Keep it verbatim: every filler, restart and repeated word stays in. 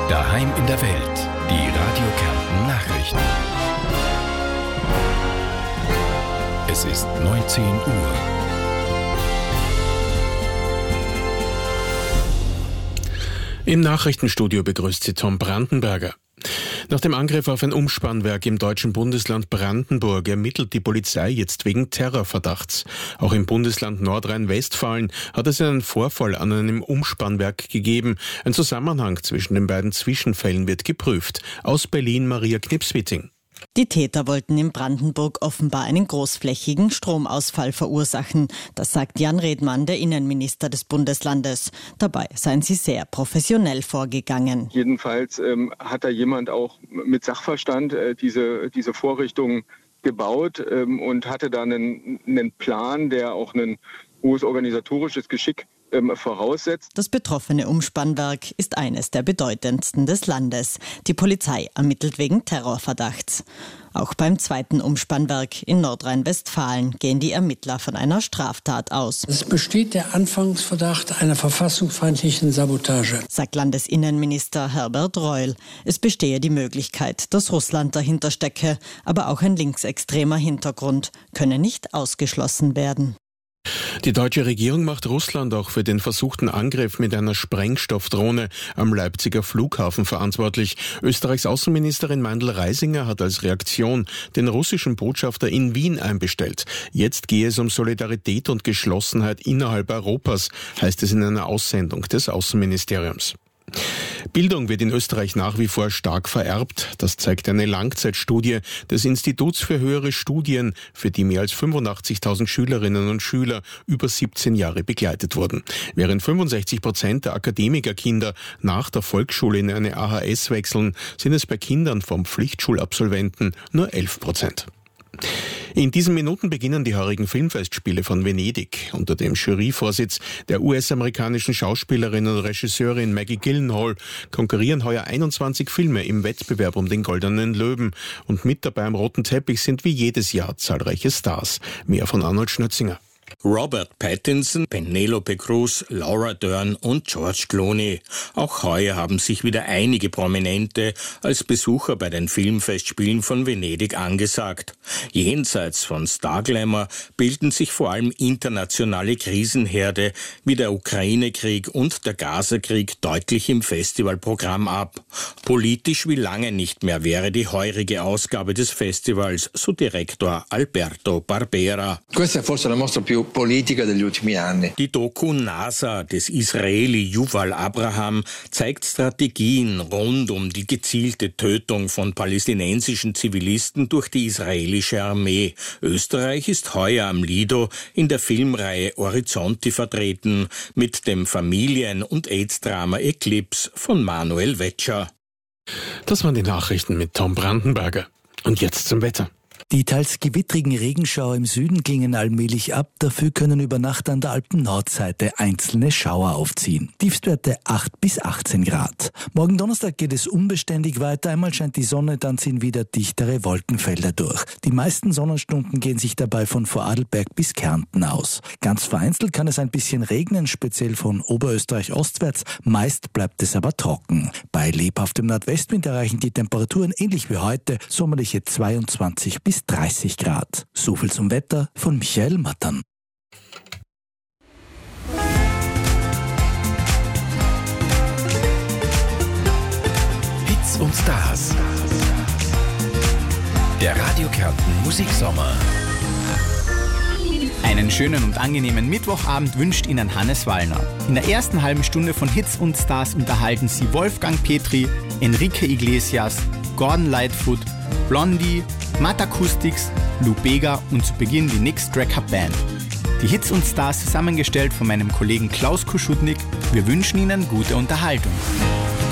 Daheim in der Welt. Die Radio Kärnten Nachrichten. Es ist neunzehn Uhr. Im Nachrichtenstudio begrüßt Sie Tom Brandenberger. Nach dem Angriff auf ein Umspannwerk im deutschen Bundesland Brandenburg ermittelt die Polizei jetzt wegen Terrorverdachts. Auch im Bundesland Nordrhein-Westfalen hat es einen Vorfall an einem Umspannwerk gegeben. Ein Zusammenhang zwischen den beiden Zwischenfällen wird geprüft. Aus Berlin Maria Knipswitting. Die Täter wollten in Brandenburg offenbar einen großflächigen Stromausfall verursachen. Das sagt Jan Redmann, der Innenminister des Bundeslandes. Dabei seien sie sehr professionell vorgegangen. Jedenfalls ähm, hat da jemand auch mit Sachverstand äh, diese, diese Vorrichtung gebaut ähm, und hatte da einen, einen Plan, der auch ein hohes organisatorisches Geschick ähm, voraussetzt. Das betroffene Umspannwerk ist eines der bedeutendsten des Landes. Die Polizei ermittelt wegen Terrorverdachts. Auch beim zweiten Umspannwerk in Nordrhein-Westfalen gehen die Ermittler von einer Straftat aus. Es besteht der Anfangsverdacht einer verfassungsfeindlichen Sabotage, sagt Landesinnenminister Herbert Reul. Es bestehe die Möglichkeit, dass Russland dahinter stecke, aber auch ein linksextremer Hintergrund könne nicht ausgeschlossen werden. Die deutsche Regierung macht Russland auch für den versuchten Angriff mit einer Sprengstoffdrohne am Leipziger Flughafen verantwortlich. Österreichs Außenministerin Meindl-Reisinger hat als Reaktion den russischen Botschafter in Wien einbestellt. Jetzt gehe es um Solidarität und Geschlossenheit innerhalb Europas, heißt es in einer Aussendung des Außenministeriums. Bildung wird in Österreich nach wie vor stark vererbt. Das zeigt eine Langzeitstudie des Instituts für höhere Studien, für die mehr als fünfundachtzigtausend Schülerinnen und Schüler über siebzehn Jahre begleitet wurden. Während fünfundsechzig Prozent der Akademikerkinder nach der Volksschule in eine A H S wechseln, sind es bei Kindern vom Pflichtschulabsolventen nur elf Prozent. In diesen Minuten beginnen die heurigen Filmfestspiele von Venedig. Unter dem Juryvorsitz der U S-amerikanischen Schauspielerin und Regisseurin Maggie Gyllenhaal konkurrieren heuer einundzwanzig Filme im Wettbewerb um den Goldenen Löwen. Und mit dabei am roten Teppich sind wie jedes Jahr zahlreiche Stars. Mehr von Arnold Schnötzinger. Robert Pattinson, Penelope Cruz, Laura Dern und George Clooney. Auch heuer haben sich wieder einige Prominente als Besucher bei den Filmfestspielen von Venedig angesagt. Jenseits von Starglamour bilden sich vor allem internationale Krisenherde wie der Ukraine-Krieg und der Gaza-Krieg deutlich im Festivalprogramm ab. Politisch wie lange nicht mehr wäre die heurige Ausgabe des Festivals, so Direktor Alberto Barbera. Questa è forse la mostra più politica degli ultimi anni. Die Doku NASA des Israeli Yuval Abraham zeigt Strategien rund um die gezielte Tötung von palästinensischen Zivilisten durch die israelische Armee. Österreich ist heuer am Lido in der Filmreihe Horizonti vertreten mit dem Familien- und AIDS-Drama Eclipse von Manuel Wetscher. Das waren die Nachrichten mit Tom Brandenberger. Und jetzt zum Wetter. Die teils gewittrigen Regenschauer im Süden klingen allmählich ab, dafür können über Nacht an der Alpen-Nordseite einzelne Schauer aufziehen. Tiefstwerte acht bis achtzehn Grad. Morgen Donnerstag geht es unbeständig weiter, einmal scheint die Sonne, dann ziehen wieder dichtere Wolkenfelder durch. Die meisten Sonnenstunden gehen sich dabei von Vorarlberg bis Kärnten aus. Ganz vereinzelt kann es ein bisschen regnen, speziell von Oberösterreich ostwärts, meist bleibt es aber trocken. Bei lebhaftem Nordwestwind erreichen die Temperaturen ähnlich wie heute sommerliche zweiundzwanzig bis dreißig Grad. So viel zum Wetter von Michael Mattern. Hits und Stars. Der Radio Kärnten Musiksommer. Einen schönen und angenehmen Mittwochabend wünscht Ihnen Hannes Wallner. In der ersten halben Stunde von Hits und Stars unterhalten Sie Wolfgang Petri, Enrique Iglesias, Gordon Lightfoot, Blondie, Matt Acoustics, Lou Bega und zu Beginn die Nix Tracker Band. Die Hits und Stars zusammengestellt von meinem Kollegen Klaus Kuschutnik. Wir wünschen Ihnen gute Unterhaltung.